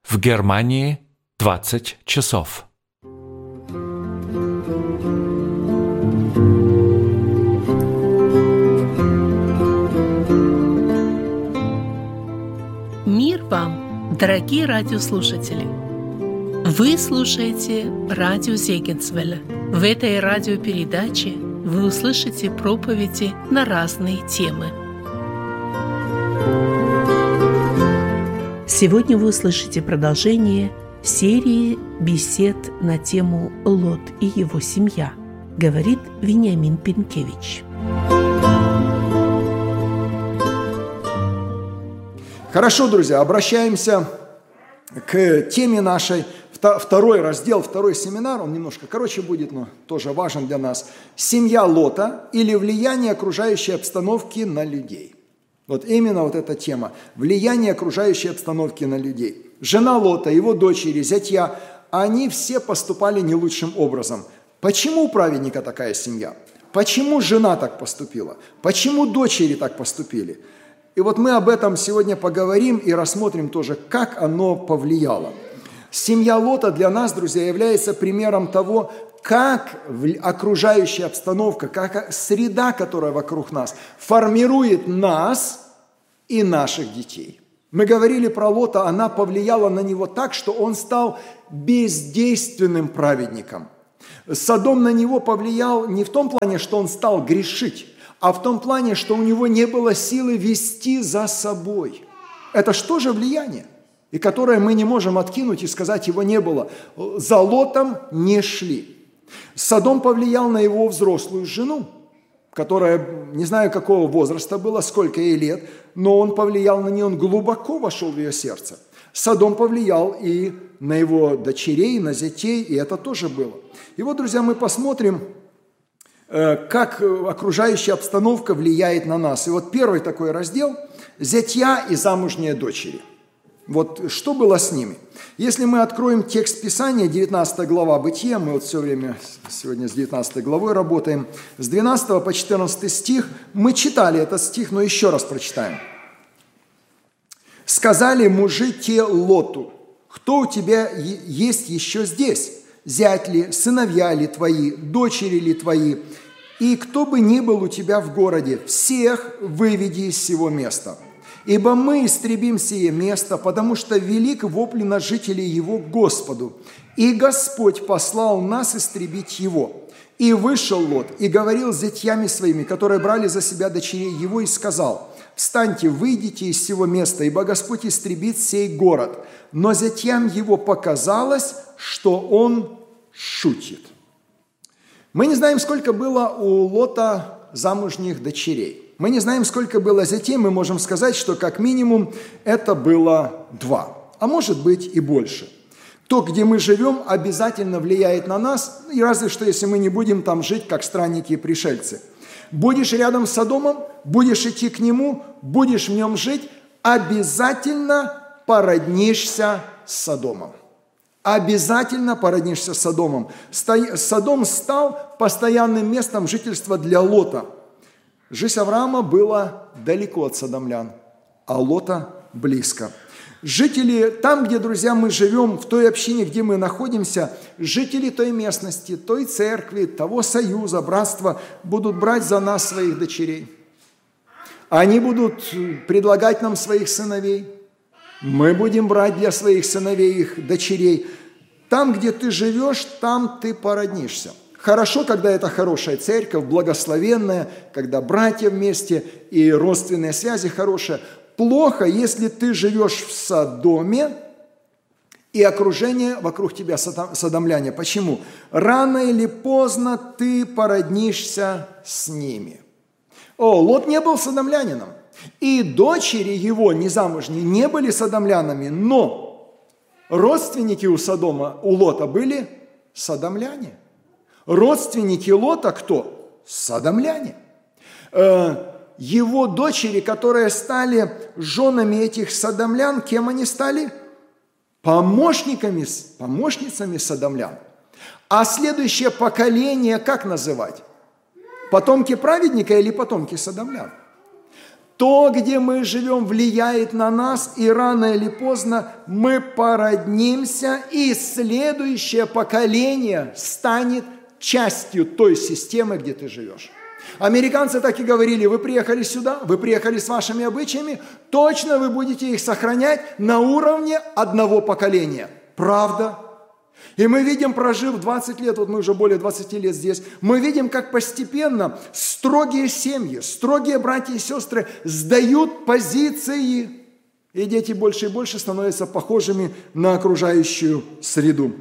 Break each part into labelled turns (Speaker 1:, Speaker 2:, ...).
Speaker 1: В Германии 20 часов.
Speaker 2: Мир вам, дорогие радиослушатели! Вы слушаете радио Зегенсвелля. В этой радиопередаче вы услышите проповеди на разные темы. Сегодня вы услышите продолжение серии бесед на тему «Лот и его семья», говорит Вениамин Пинкевич.
Speaker 3: Хорошо, друзья, обращаемся к теме нашей. Второй раздел, второй семинар, он немножко короче будет, но тоже важен для нас. Семья Лота или влияние окружающей обстановки на людей. Вот именно вот эта тема. Влияние окружающей обстановки на людей. Жена Лота, его дочери, зятья, они все поступали не лучшим образом. Почему у праведника такая семья? Почему жена так поступила? Почему дочери так поступили? И вот мы об этом сегодня поговорим и рассмотрим тоже, как оно повлияло. Семья Лота для нас, друзья, является примером того, как окружающая обстановка, как среда, которая вокруг нас, формирует нас и наших детей. Мы говорили про Лота, она повлияла на него так, что он стал бездейственным праведником. Содом на него повлиял не в том плане, что он стал грешить, а в том плане, что у него не было силы вести за собой. Это что же влияние? И которое мы не можем откинуть и сказать, его не было. За Лотом не шли. Содом повлиял на его взрослую жену, которая, не знаю какого возраста была, сколько ей лет, но он повлиял на нее, он глубоко вошел в ее сердце. Содом повлиял и на его дочерей, на зятей, и это тоже было. И вот, друзья, мы посмотрим, как окружающая обстановка влияет на нас. И вот первый такой раздел – зятья и замужние дочери. Вот что было с ними? Если мы откроем текст Писания, 19 глава Бытия, мы вот все время сегодня с 19 главой работаем, с 12 по 14 стих, мы читали этот стих, но еще раз прочитаем. «Сказали мужи те Лоту, кто у тебя есть еще здесь? Зять ли, сыновья ли твои, дочери ли твои? И кто бы ни был у тебя в городе, всех выведи из сего места». Ибо мы истребим сие место, потому что велик вопль на жителей его к Господу. И Господь послал нас истребить его. И вышел Лот, и говорил с зятьями своими, которые брали за себя дочерей его, и сказал: «Встаньте, выйдите из сего места, ибо Господь истребит сей город». Но зятьям его показалось, что он шутит. Мы не знаем, сколько было у Лота замужних дочерей. Мы не знаем, сколько было зятей, мы можем сказать, что как минимум это было 2, а может быть и больше. То, где мы живем, обязательно влияет на нас, и разве что, если мы не будем там жить, как странники и пришельцы. Будешь рядом с Содомом, будешь идти к нему, будешь в нем жить, обязательно породнишься с Содомом. Обязательно породнишься с Содомом. Содом стал постоянным местом жительства для Лота. Жизнь Авраама была далеко от содомлян, а Лота близко. Жители, там, где, друзья, мы живем, в той общине, где мы находимся, жители той местности, той церкви, того союза, братства будут брать за нас своих дочерей. Они будут предлагать нам своих сыновей. Мы будем брать для своих сыновей их дочерей. Там, где ты живешь, там ты породнишься. Хорошо, когда это хорошая церковь, благословенная, когда братья вместе и родственные связи хорошие. Плохо, если ты живешь в Содоме и окружение вокруг тебя содомляне. Почему? Рано или поздно ты породнишься с ними. Лот не был содомлянином, и дочери его незамужние не были содомлянами, но родственники у Содома, у Лота были содомляне. Родственники Лота кто? Содомляне. Его дочери, которые стали женами этих содомлян, кем они стали? Помощницами содомлян. А следующее поколение как называть? Потомки праведника или потомки содомлян? То, где мы живем, влияет на нас, и рано или поздно мы породнимся, и следующее поколение станет частью той системы, где ты живешь. Американцы так и говорили: вы приехали сюда, вы приехали с вашими обычаями, точно вы будете их сохранять на уровне одного поколения. Правда? И мы видим, прожив 20 лет, вот мы уже более 20 лет здесь, мы видим, как постепенно строгие семьи, строгие братья и сестры сдают позиции, и дети больше и больше становятся похожими на окружающую среду.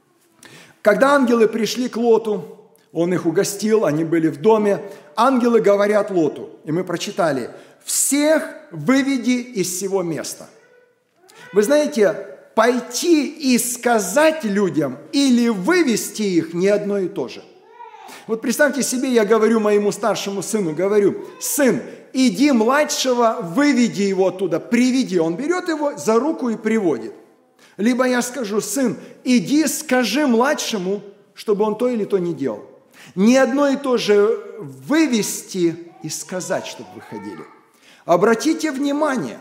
Speaker 3: Когда ангелы пришли к Лоту, он их угостил, они были в доме, ангелы говорят Лоту, и мы прочитали: «Всех выведи из сего места». Вы знаете, пойти и сказать людям или вывести их не одно и то же. Вот представьте себе, я говорю моему старшему сыну, говорю: сын, иди младшего, выведи его оттуда, приведи. Он берет его за руку и приводит. Либо я скажу: сын, иди скажи младшему, чтобы он то или то не делал. Не одно и то же вывести и сказать, чтобы выходили. Обратите внимание,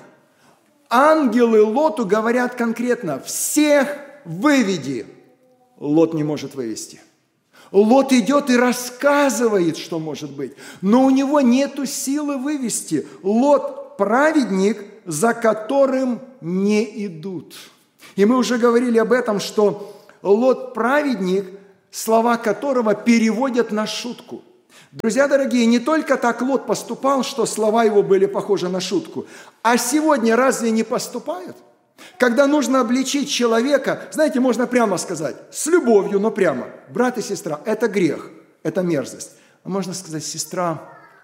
Speaker 3: ангелы Лоту говорят конкретно: всех выведи. Лот не может вывести. Лот идет и рассказывает, что может быть, но у него нету силы вывести. Лот – праведник, за которым не идут. И мы уже говорили об этом, что Лот – праведник, слова которого переводят на шутку. Друзья дорогие, не только так Лот поступал, что слова его были похожи на шутку, а сегодня разве не поступают? Когда нужно обличить человека, знаете, можно прямо сказать, с любовью, но прямо: брат и сестра, это грех, это мерзость. А можно сказать: сестра,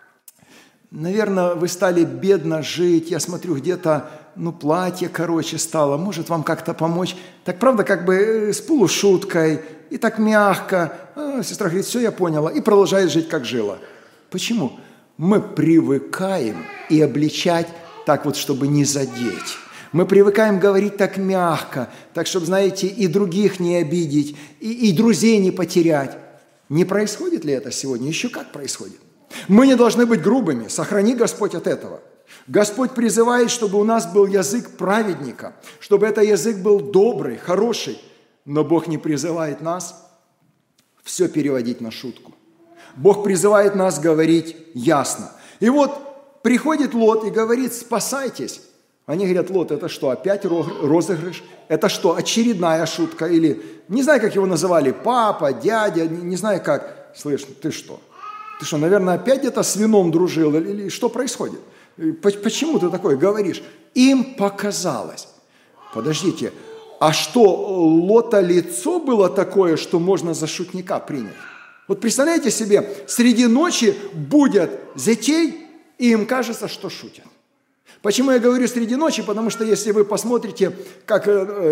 Speaker 3: наверное, вы стали бедно жить, я смотрю, где-то, платье короче стало, может вам как-то помочь? Так правда, как бы с полушуткой и так мягко. Сестра говорит: все, я поняла, и продолжает жить, как жила. Почему? Мы привыкаем и обличать так вот, чтобы не задеть. Мы привыкаем говорить так мягко, так, чтобы, знаете, и других не обидеть, и друзей не потерять. Не происходит ли это сегодня? Еще как происходит. Мы не должны быть грубыми. Сохрани, Господь, от этого. Господь призывает, чтобы у нас был язык праведника, чтобы этот язык был добрый, хороший. Но Бог не призывает нас все переводить на шутку. Бог призывает нас говорить ясно. И вот приходит Лот и говорит: спасайтесь. Они говорят: Лот, это что, опять розыгрыш? Это что, очередная шутка? Или, не знаю, как его называли, папа, дядя, не знаю как. Слышь, ты что? Ты что, наверное, опять где-то с вином дружил? Или что происходит? Почему ты такое говоришь? Им показалось. Подождите, а что, Лота лицо было такое, что можно за шутника принять? Вот представляете себе, среди ночи будят зятей, и им кажется, что шутят. Почему я говорю среди ночи? Потому что если вы посмотрите, как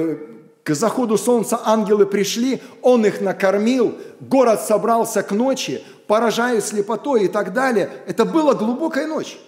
Speaker 3: к заходу солнца ангелы пришли, он их накормил, город собрался к ночи, поражая слепотой и так далее. Это была глубокая ночь.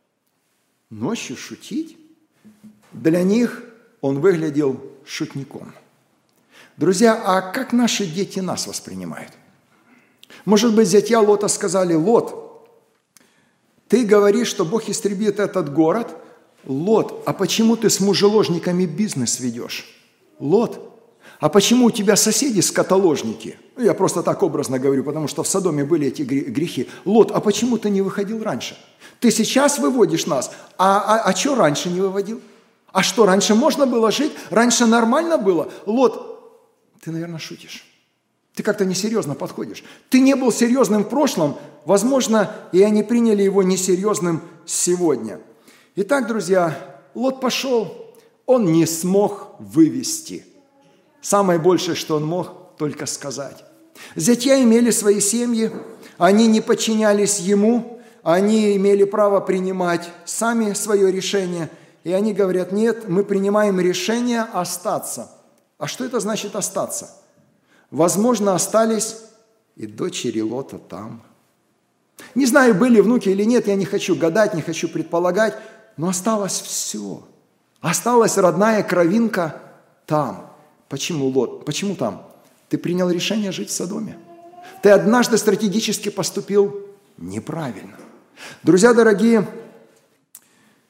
Speaker 3: Ночью шутить? Для них он выглядел шутником. Друзья, а как наши дети нас воспринимают? Может быть, зятья Лота сказали: Лот, ты говоришь, что Бог истребит этот город. Лот, а почему ты с мужеложниками бизнес ведешь? Лот, а почему у тебя соседи скотоложники? Я просто так образно говорю, потому что в Содоме были эти грехи. Лот, а почему ты не выходил раньше? Ты сейчас выводишь нас, а что раньше не выводил? А что, раньше можно было жить? Раньше нормально было? Лот, ты, наверное, шутишь. Ты как-то несерьезно подходишь. Ты не был серьезным в прошлом, возможно, и они приняли его несерьезным сегодня. Итак, друзья, Лот пошел, он не смог вывести. Самое большее, что он мог, только сказать. Зятья имели свои семьи, они не подчинялись ему, они имели право принимать сами свое решение, и они говорят: нет, мы принимаем решение остаться. А что это значит остаться? Возможно, остались и дочери Лота там. Не знаю, были внуки или нет, я не хочу гадать, не хочу предполагать, но осталось все. Осталась родная кровинка там. Почему, Лот? Почему там? Ты принял решение жить в Содоме. Ты однажды стратегически поступил неправильно. Друзья дорогие,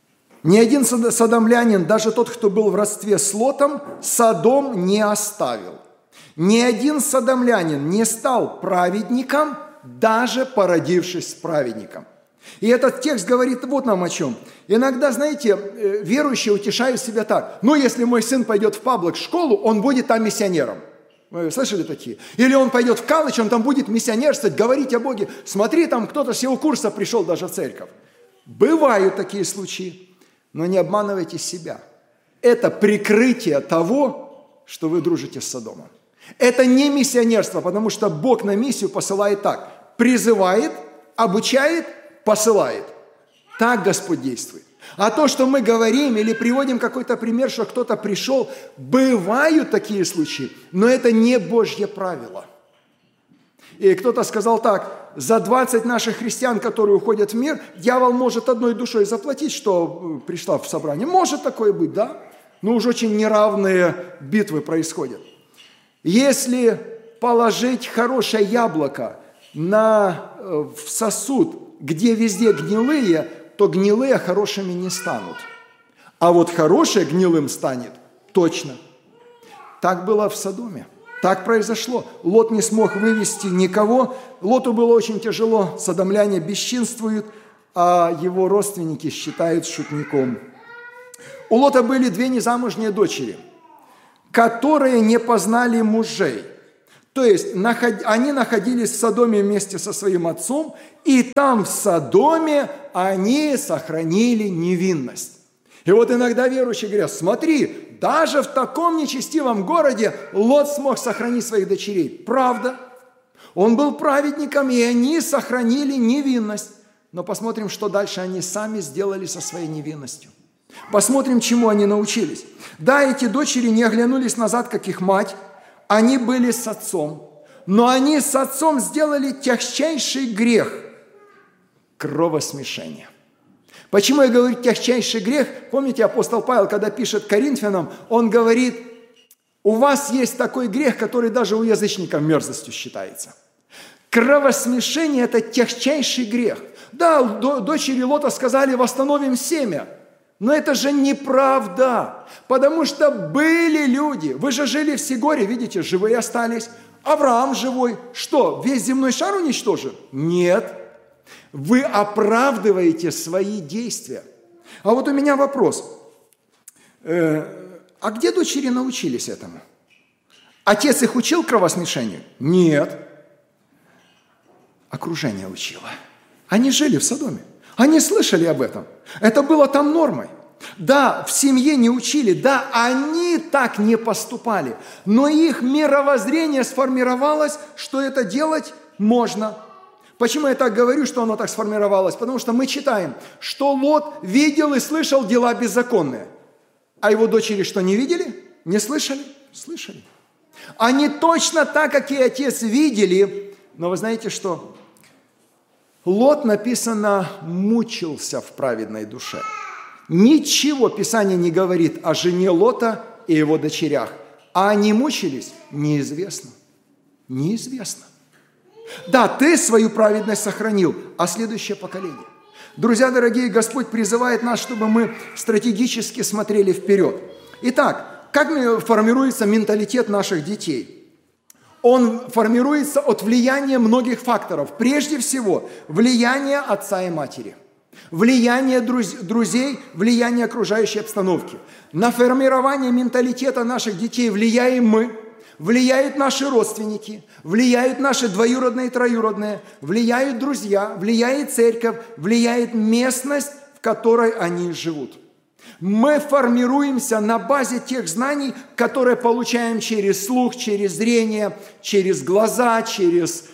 Speaker 3: Ни один содомлянин, даже тот, кто был в родстве с Лотом, Содом не оставил. Ни один содомлянин не стал праведником, даже породившись с праведником. И этот текст говорит вот нам о чем. Иногда, знаете, верующие утешают себя так. Ну, если мой сын пойдет в паблик-школу, он будет там миссионером. Вы слышали такие? Или он пойдет в колледж, он там будет миссионерствовать, говорить о Боге. Смотри, там кто-то с его курса пришел даже в церковь. Бывают такие случаи, но не обманывайте себя. Это прикрытие того, что вы дружите с Содомом. Это не миссионерство, потому что Бог на миссию посылает так. Призывает, обучает, посылает. Так Господь действует. А то, что мы говорим или приводим какой-то пример, что кто-то пришел, бывают такие случаи, но это не Божье правило. И кто-то сказал так: за 20 наших христиан, которые уходят в мир, дьявол может одной душой заплатить, что пришла в собрание. Может такое быть, да? Но уж очень неравные битвы происходят. Если положить хорошее яблоко в сосуд, где везде гнилые, то гнилые хорошими не станут. А вот хорошее гнилым станет точно. Так было в Содоме. Так произошло. Лот не смог вывести никого. Лоту было очень тяжело. Содомляне бесчинствуют, а его родственники считают шутником. У Лота были 2 незамужние дочери, которые не познали мужей. То есть они находились в Содоме вместе со своим отцом, и там в Содоме они сохранили невинность. И вот иногда верующие говорят: смотри, даже в таком нечестивом городе Лот смог сохранить своих дочерей. Правда. Он был праведником, и они сохранили невинность. Но посмотрим, что дальше они сами сделали со своей невинностью. Посмотрим, чему они научились. Да, эти дочери не оглянулись назад, как их мать. Они были с отцом. Но они с отцом сделали тягчайший грех – кровосмешение. Почему я говорю тягчайший грех? Помните, апостол Павел, когда пишет Коринфянам, он говорит: у вас есть такой грех, который даже у язычников мерзостью считается. Кровосмешение – это тягчайший грех. Да, дочери Лота сказали: восстановим семя. Но это же неправда, потому что были люди. Вы же жили в Сигоре, видите, живые остались. Авраам живой. Что, весь земной шар уничтожен? Нет. Вы оправдываете свои действия. А вот у меня вопрос. А где дочери научились этому? Отец их учил кровосмешению? Нет. Окружение учило. Они жили в Содоме. Они слышали об этом. Это было там нормой. Да, в семье не учили, да, они так не поступали. Но их мировоззрение сформировалось, что это делать можно. Почему я так говорю, что оно так сформировалось? Потому что мы читаем, что Лот видел и слышал дела беззаконные. А его дочери что, не видели? Не слышали? Слышали. Они точно так, как и отец, видели. Но вы знаете что? Лот, написано, мучился в праведной душе. Ничего Писание не говорит о жене Лота и его дочерях. А они мучились? Неизвестно. Неизвестно. Да, ты свою праведность сохранил, а следующее поколение. Друзья дорогие, Господь призывает нас, чтобы мы стратегически смотрели вперед. Итак, как формируется менталитет наших детей? Он формируется от влияния многих факторов. Прежде всего, влияние отца и матери. Влияние друзей, влияние окружающей обстановки. На формирование менталитета наших детей влияем мы, влияют наши родственники, влияют наши двоюродные и троюродные, влияют друзья, влияет церковь, влияет местность, в которой они живут. Мы формируемся на базе тех знаний, которые получаем через слух, через зрение, через глаза, через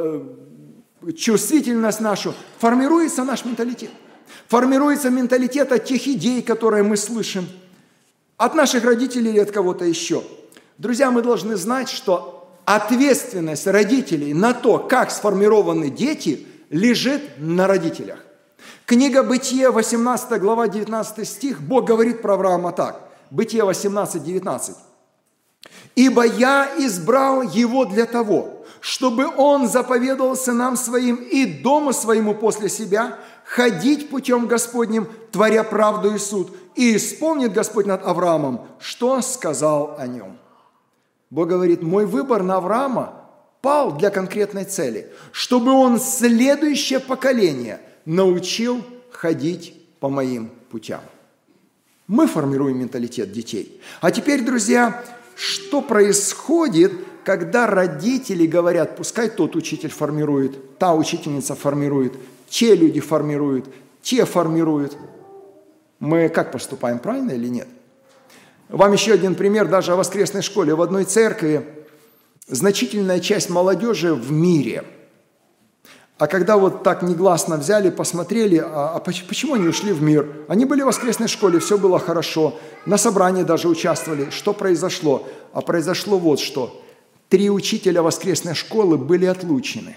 Speaker 3: чувствительность нашу. Формируется наш менталитет. Формируется менталитет от тех идей, которые мы слышим, от наших родителей или от кого-то еще. Друзья, мы должны знать, что ответственность родителей на то, как сформированы дети, лежит на родителях. Книга Бытие, 18 глава, 19 стих, Бог говорит про Авраама так. Бытие 18, 19. «Ибо я избрал его для того, чтобы он заповедовал сынам своим и дому своему после себя ходить путем Господним, творя правду и суд. И исполнит Господь над Авраамом, что сказал о нем». Бог говорит, мой выбор на Авраама пал для конкретной цели, чтобы он следующее поколение научил ходить по моим путям. Мы формируем менталитет детей. А теперь, друзья, что происходит, когда родители говорят, пускай тот учитель формирует, та учительница формирует, те люди формируют, те формируют. Мы как поступаем, правильно или нет? Вам еще один пример даже о воскресной школе. В одной церкви значительная часть молодежи в мире. А когда вот так негласно взяли, посмотрели, почему они ушли в мир? Они были в воскресной школе, все было хорошо, на собрании даже участвовали. Что произошло? А произошло вот что. 3 учителя воскресной школы были отлучены.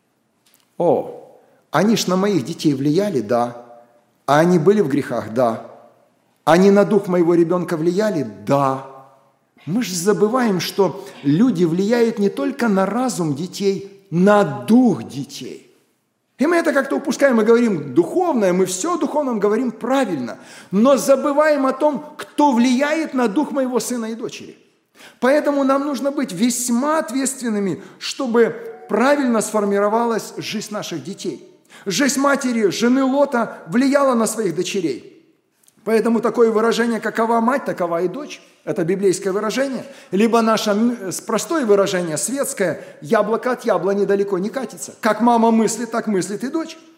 Speaker 3: Они ж на моих детей влияли? Да. А они были в грехах? Да. Они на дух моего ребенка влияли? Да. Мы же забываем, что люди влияют не только на разум детей, на дух детей. И мы это как-то упускаем, мы говорим духовное, мы все о духовном говорим правильно, но забываем о том, кто влияет на дух моего сына и дочери. Поэтому нам нужно быть весьма ответственными, чтобы правильно сформировалась жизнь наших детей. Жизнь матери, жены Лота влияла на своих дочерей. Поэтому такое выражение «какова мать, такова и дочь» – это библейское выражение. Либо наше простое выражение, светское «яблоко от яблони далеко не катится». Как мама мыслит, так мыслит и дочь.